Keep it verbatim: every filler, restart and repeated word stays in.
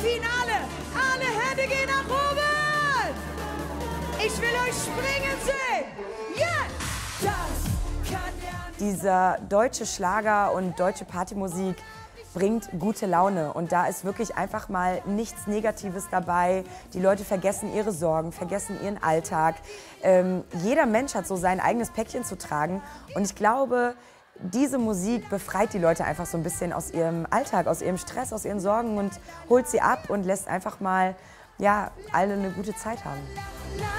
Finale. Alle Hände gehen nach oben. Ich will euch springen sehen. Jetzt. Das kann der... Dieser deutsche Schlager und deutsche Partymusik bringt gute Laune und da ist wirklich einfach mal nichts Negatives dabei. Die Leute vergessen ihre Sorgen, vergessen ihren Alltag. Ähm, jeder Mensch hat so sein eigenes Päckchen zu tragen und ich glaube, diese Musik befreit die Leute einfach so ein bisschen aus ihrem Alltag, aus ihrem Stress, aus ihren Sorgen und holt sie ab und lässt einfach mal, ja, alle eine gute Zeit haben.